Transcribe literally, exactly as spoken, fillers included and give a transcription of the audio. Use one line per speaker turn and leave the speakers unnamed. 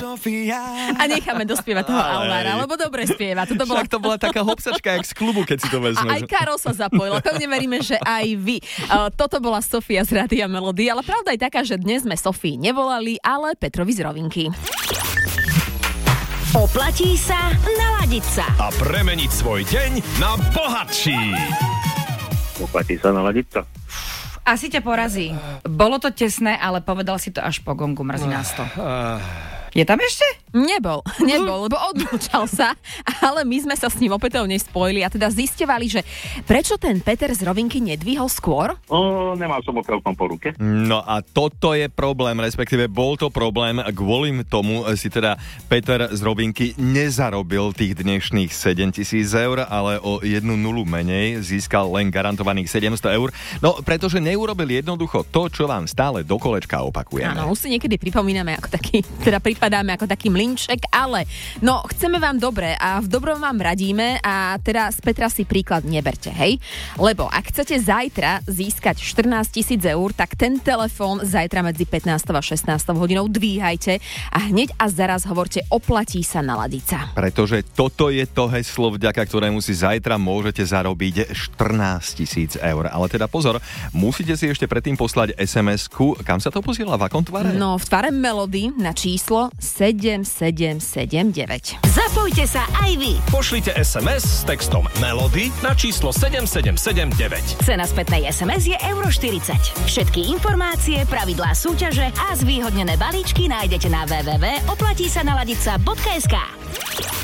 Sofia.
A necháme dospievať toho Alvára, lebo dobre spieva. Toto bolo...
Však to bola taká hopsačka, jak z klubu, keď si to vezmeš.
A aj Karol sa zapojil. Pevne veríme, že aj vy. Uh, toto bola Sofia z Rádia Melody, ale pravda je taká, že dnes sme Sofii nevolali, ale Petrovi z Rovinky.
Oplatí sa naladiť sa.
A premeniť svoj deň na bohatší.
Oplatí sa naladiť sa.
Asi ťa porazí. Bolo to tesné, ale povedal si to až po gongu, mrzí nás to. Je tam ešte?
Nebol, nebol, lebo odlúčal sa, ale my sme sa s ním opätovne spojili a teda zisťovali, že prečo ten Peter z Rovinky nedvíhol skôr?
O, nemal som ho celkom po ruke.
No a toto je problém, respektíve bol to problém, kvôli tomu si teda Peter z Rovinky nezarobil tých dnešných sedemtisíc eur, ale o jednu nulu menej získal len garantovaných sedemsto eur. No, pretože neurobil jednoducho to, čo vám stále do kolečka opakujeme.
Áno, už si niekedy pripomíname ako taký, teda pripadáme ako taký mlynček, ale no, chceme vám dobre a v dobrom vám radíme a teda z Petra si príklad neberte, hej? Lebo ak chcete zajtra získať štrnásť tisíc eur, tak ten telefón zajtra medzi pätnástou a šestnástou hodinou dvíhajte a hneď a zaraz hovorte oplatí sa naladiť sa.
Pretože toto je to heslo, vďaka ktorému si zajtra môžete zarobiť štrnásť tisíc eur. Ale teda pozor, musíte si ešte predtým poslať es em esku. Kam sa to posiela? V akom tvare?
No, v tvare Melody na číslo sedem sedem sedem deväť.
Zapojte sa aj vy.
Pošlite es em es s textom Melody na číslo sedem sedem sedem deväť.
Cena spätnej es em es je euro štyridsať. Všetky informácie, pravidlá súťaže a zvýhodnené balíčky nájdete na w w w bodka oplatí sa naladiť sa bodka es ká.